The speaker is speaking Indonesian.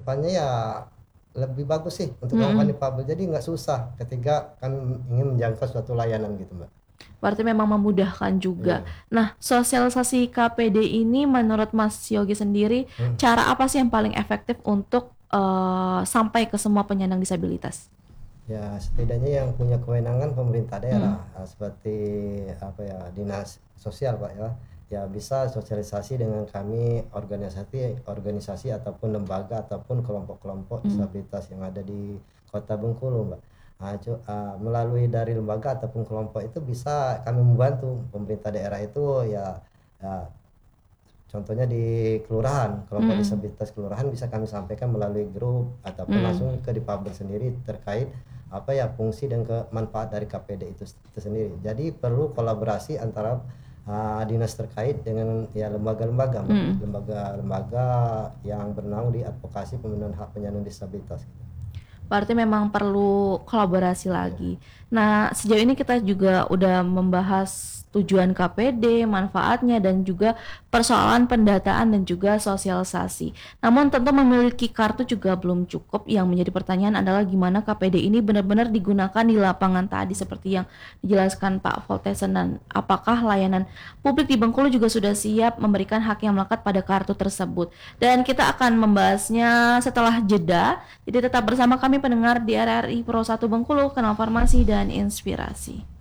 harapannya ya lebih bagus sih untuk kawan-kawan Mm-mm. difabel. Jadi nggak susah ketika kami ingin menjangkau suatu layanan gitu, Mbak. Berarti memang memudahkan juga. Iya. Nah, sosialisasi KPD ini menurut Mas Yogi sendiri, Hmm. cara apa sih yang paling efektif untuk sampai ke semua penyandang disabilitas? Ya, setidaknya yang punya kewenangan pemerintah Mm-mm. daerah, seperti apa ya, dinas sosial, Pak, ya. Ya bisa sosialisasi dengan kami organisasi ataupun lembaga ataupun kelompok-kelompok Mm-mm. disabilitas yang ada di Kota Bengkulu, Mbak. Melalui dari lembaga ataupun kelompok itu bisa kami membantu pemerintah daerah itu ya, ya contohnya di kelurahan, kelompok Mm-mm. disabilitas kelurahan bisa kami sampaikan melalui grup ataupun Mm-mm. langsung ke difabel sendiri terkait apa ya fungsi dan kemanfaat dari KPD itu sendiri. Jadi perlu kolaborasi antara dinas terkait dengan ya lembaga-lembaga, Mbak. Mm-mm. Lembaga-lembaga yang bernaung di advokasi pemenuhan hak penyandang disabilitas. Berarti memang perlu kolaborasi Ya, lagi. Nah, sejauh ini kita juga udah membahas tujuan KPD, manfaatnya, dan juga persoalan pendataan dan juga sosialisasi. Namun tentu memiliki kartu juga belum cukup. Yang menjadi pertanyaan adalah gimana KPD ini benar-benar digunakan di lapangan tadi seperti yang dijelaskan Pak Voltesen, dan apakah layanan publik di Bengkulu juga sudah siap memberikan hak yang melekat pada kartu tersebut. Dan kita akan membahasnya setelah jeda. Jadi tetap bersama kami pendengar di RRI Pro 1 Bengkulu, Kanal Farmasi dan Inspirasi.